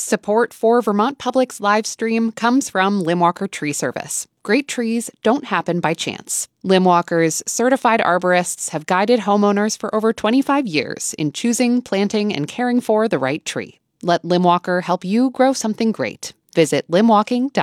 Support for Vermont Public's live stream comes from Limwalker Tree Service. Great trees don't happen by chance. Limwalker's certified arborists have guided homeowners for over 25 years in choosing, planting, and caring for the right tree. Let Limwalker help you grow something great. Visit limwalking.com.